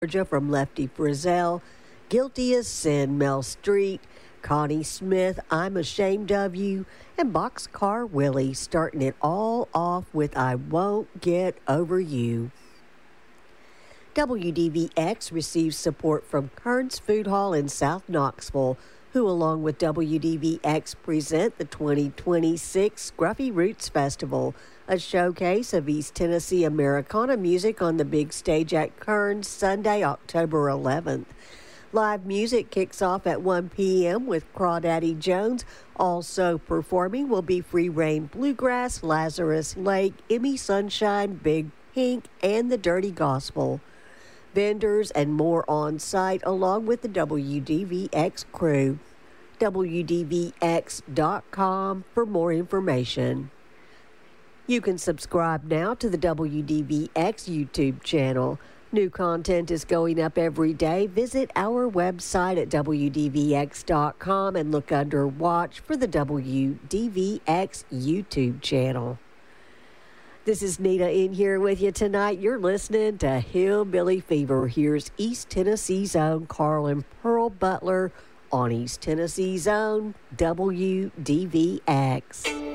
Georgia from Lefty Frizzell, Guilty as Sin, Mel Street, Connie Smith, I'm Ashamed of You, and Boxcar Willie, starting it all off with I Won't Get Over You. WDVX receives support from Kern's Food Hall in South Knoxville, who along with WDVX present the 2026 Scruffy Roots Festival, a showcase of East Tennessee Americana music on the big stage at Kern's Sunday, October 11th. Live music kicks off at 1 p.m. with Crawdaddy Jones. Also performing will be Free Reign Bluegrass, Lazarus Lake, Emmy Sunshine, Big Pink, and the Dirty Gospel. Vendors and more on site along with the WDVX crew. WDVX.com for more information. You can subscribe now to the WDVX YouTube channel. New content is going up every day. Visit our website at WDVX.com and look under Watch for the WDVX YouTube channel. This is Nita in here with you tonight. You're listening to Hillbilly Fever. Here's East Tennessee's own Carlin Pearl Butler on East Tennessee's own WDVX.